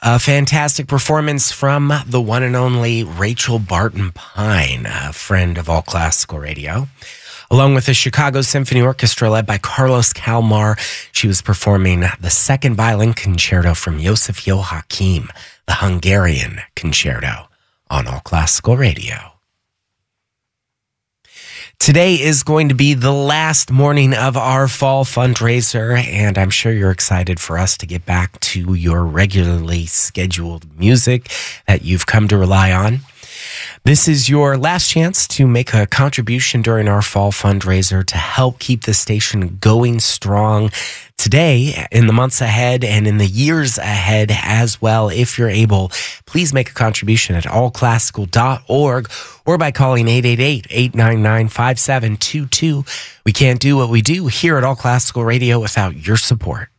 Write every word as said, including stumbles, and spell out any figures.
A fantastic performance from the one and only Rachel Barton Pine, a friend of All Classical Radio. Along with the Chicago Symphony Orchestra led by Carlos Kalmar, she was performing the second violin concerto from Joseph Joachim, the Hungarian concerto, on All Classical Radio. Today is going to be the last morning of our fall fundraiser, and I'm sure you're excited for us to get back to your regularly scheduled music that you've come to rely on. This is your last chance to make a contribution during our fall fundraiser to help keep the station going strong today, in the months ahead, and in the years ahead as well. If you're able, please make a contribution at all classical dot org or by calling eight eight eight, eight nine nine, five seven two two. We can't do what we do here at All Classical Radio without your support.